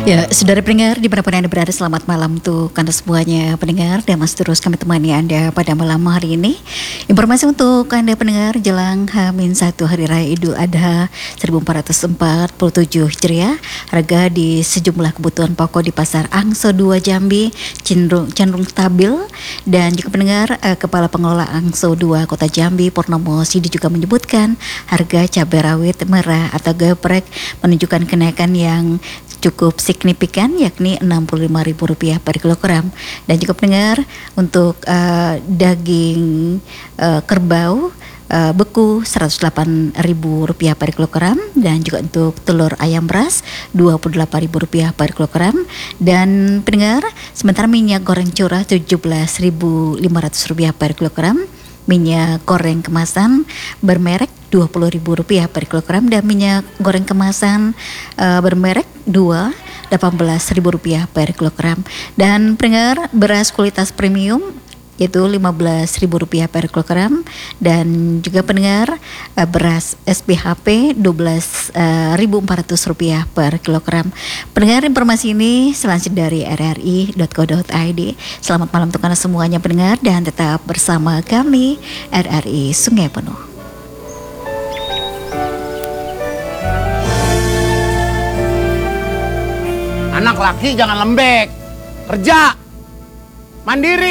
Ya, saudara pendengar dimanapun Anda berada, selamat malam untuk Anda semuanya pendengar, dan masih terus kami temani Anda pada malam hari ini. Informasi untuk Anda pendengar jelang H-1 Hari Raya Idul Adha 1447 Hijriah. Harga di sejumlah kebutuhan pokok di Pasar Angso 2 Jambi cenderung stabil, dan juga pendengar Kepala Pengelola Angso 2 Kota Jambi Purnomo Sidi juga menyebutkan harga cabai rawit merah atau geprek menunjukkan kenaikan yang cukup signifikan, yakni Rp65.000 per kilogram. Dan juga pendengar untuk daging kerbau beku Rp108.000 per kilogram, dan juga untuk telur ayam ras Rp28.000 per kilogram. Dan pendengar, sementara minyak goreng curah Rp17.500 per kilogram, minyak goreng kemasan bermerek Rp20.000 per kilogram, dan minyak goreng kemasan bermerek 2 Rp18.000 per kilogram. Dan pendengar, beras kualitas premium yaitu Rp15.000 per kilogram, dan juga pendengar beras SPHP Rp12.400 per kilogram. Pendengar, informasi ini selanjutnya dari rri.co.id. Selamat malam untuk Anda semuanya pendengar, dan tetap bersama kami RRI Sungai Penuh. Anak laki jangan lembek, kerja, mandiri.